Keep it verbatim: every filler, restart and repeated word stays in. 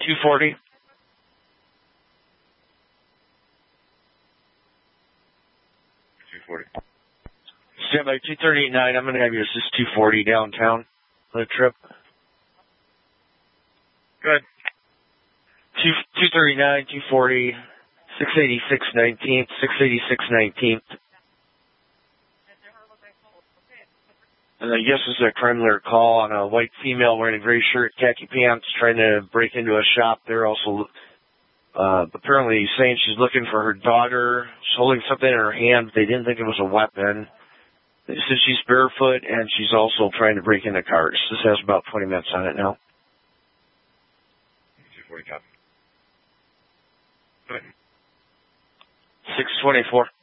two forty. two forty. Stand by two thirty-nine. I'm going to have you assist two forty downtown for the trip. Good. two thirty-nine, two forty, six eighty-six nineteenth, six eighty-six nineteenth. And I guess this is a crime alert call on a white female wearing a gray shirt, khaki pants, trying to break into a shop. They're also uh, apparently saying she's looking for her daughter. She's holding something in her hand, but they didn't think it was a weapon. They said she's barefoot, and she's also trying to break into cars. This has about twenty minutes on it now. two forty, copy. six twenty-four.